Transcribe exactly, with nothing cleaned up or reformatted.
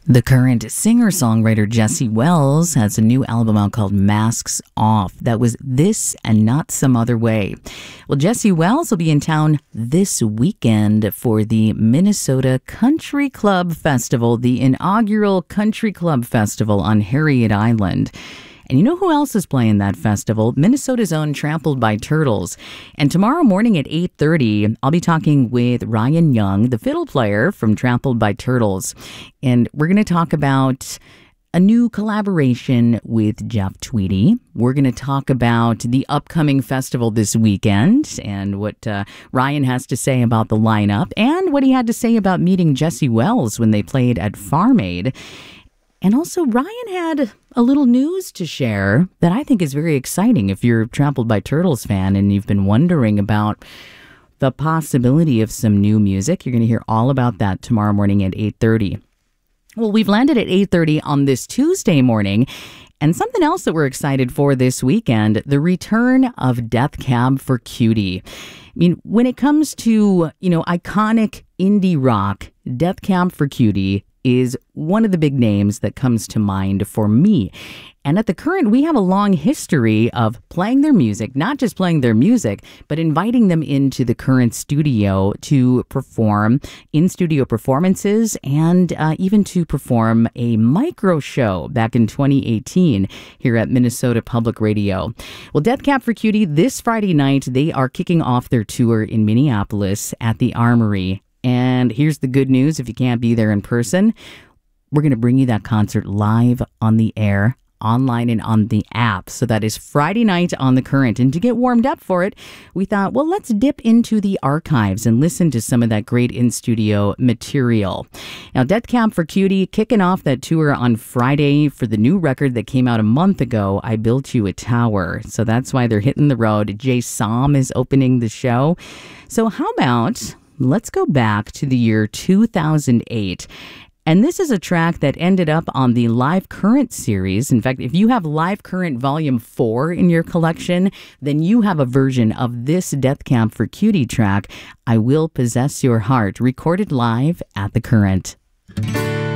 The current singer-songwriter Jessie Wells has a new album out called Masks Off. That was This and Not Some Other Way. Well, Jessie Wells will be in town this weekend for the Minnesota Country Club Festival, the inaugural Country Club Festival on Harriet Island. And you know who else is playing that festival? Minnesota's own Trampled by Turtles. And tomorrow morning at eight thirty, I'll be talking with Ryan Young, the fiddle player from Trampled by Turtles. And we're going to talk about a new collaboration with Jeff Tweedy. We're going to talk about the upcoming festival this weekend and what uh, Ryan has to say about the lineup and what he had to say about meeting Jessie Wells when they played at Farm Aid. And also, Ryan had a little news to share that I think is very exciting if you're a Trampled by Turtles fan and you've been wondering about the possibility of some new music. You're going to hear all about that tomorrow morning at eight thirty. Well, we've landed at eight thirty on this Tuesday morning. And something else that we're excited for this weekend, the return of Death Cab for Cutie. I mean, when it comes to, you know, iconic indie rock, Death Cab for Cutie is one of the big names that comes to mind for me. And at The Current, we have a long history of playing their music, not just playing their music, but inviting them into the Current studio to perform in-studio performances and uh, even to perform a micro show back in twenty eighteen here at Minnesota Public Radio. Well, Death Cab for Cutie, this Friday night, they are kicking off their tour in Minneapolis at the Armory. And here's the good news, if you can't be there in person, we're going to bring you that concert live on the air, online and on the app. So that is Friday night on The Current. And to get warmed up for it, we thought, well, let's dip into the archives and listen to some of that great in-studio material. Now, Death Cab for Cutie kicking off that tour on Friday for the new record that came out a month ago, I Built You a Tower. So that's why they're hitting the road. Jay Som is opening the show. So how about let's go back to the year two thousand eight. And this is a track that ended up on the Live Current series. In fact, if you have Live Current Volume four in your collection, then you have a version of this Death Cab for Cutie track, I Will Possess Your Heart, recorded live at The Current.